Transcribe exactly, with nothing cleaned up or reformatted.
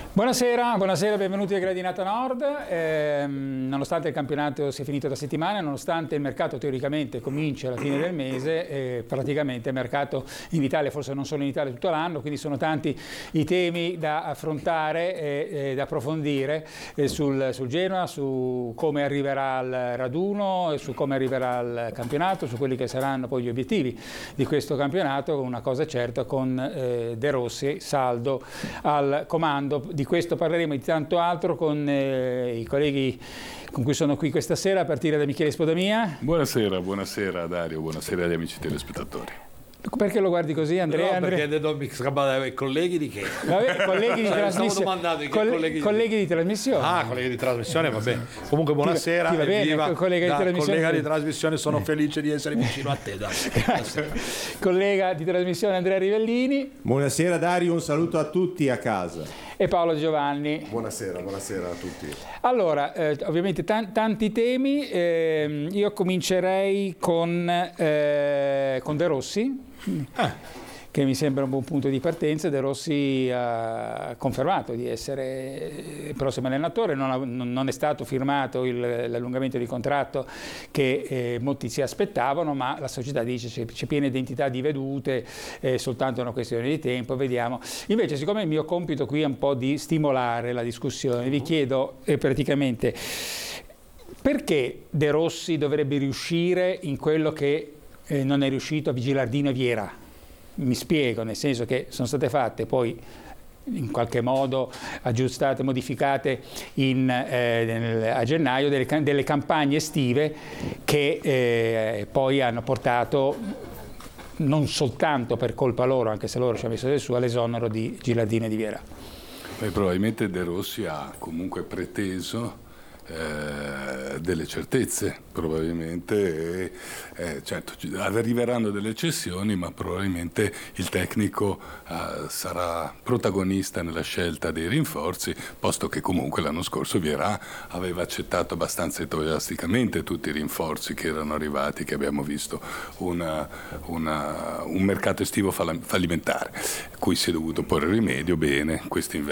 Buonasera, buonasera, benvenuti a Gradinata Nord. Eh, nonostante il campionato sia finito da settimane, nonostante il mercato teoricamente cominci alla fine del mese, eh, praticamente il mercato in Italia, forse non solo in Italia, tutto l'anno, quindi sono tanti i temi da affrontare e, e da approfondire eh, sul, sul Genoa, su come arriverà al raduno, su come arriverà al campionato, su quelli che saranno poi gli obiettivi di questo campionato. Una cosa è certa, con eh, De Rossi saldo al comando. Di questo parleremo e di tanto altro con eh, i colleghi con cui sono qui questa sera, a partire da Michele Spodamia. Buonasera, buonasera Dario, buonasera agli amici telespettatori. Perché lo guardi così, Andrea? No, perché Andrea... i colleghi di che? Vabbè, colleghi di cioè, trasmissione. Coll- colleghi, colleghi di trasmissione. Ah, colleghi di trasmissione, va bene. Comunque buonasera, ti va bene, evviva. collega di da, trasmissione. collega di trasmissione, sono eh. felice di essere vicino a te. Dai. Collega di trasmissione Andrea Rivellini. Buonasera Dario, un saluto a tutti a casa. E Paolo Giovanni. Buonasera, buonasera a tutti. Allora, eh, ovviamente t- tanti temi, eh, io comincerei con, eh, con De Rossi, ah. che mi sembra un buon punto di partenza. De Rossi ha confermato di essere il prossimo allenatore, non, ha, non è stato firmato il, l'allungamento di contratto che eh, molti si aspettavano, ma la società dice c'è, c'è piena identità di vedute, è soltanto una questione di tempo, vediamo. Invece, siccome il mio compito qui è un po' di stimolare la discussione, vi chiedo eh, praticamente perché De Rossi dovrebbe riuscire in quello che eh, non è riuscito a Gilardino e Viera. Mi spiego, nel senso che sono state fatte poi in qualche modo aggiustate, modificate in, eh, a gennaio delle, delle campagne estive che eh, poi hanno portato, non soltanto per colpa loro, anche se loro ci hanno messo del suo, all'esonero di Gilardino e di Viera. Beh, probabilmente De Rossi ha comunque preteso Eh, delle certezze, probabilmente, eh, certo arriveranno delle cessioni, ma probabilmente il tecnico eh, sarà protagonista nella scelta dei rinforzi, posto che comunque l'anno scorso Vieira aveva accettato abbastanza entusiasticamente tutti i rinforzi che erano arrivati, che abbiamo visto una, una, un mercato estivo fallimentare, cui si è dovuto porre rimedio bene quest'inverno.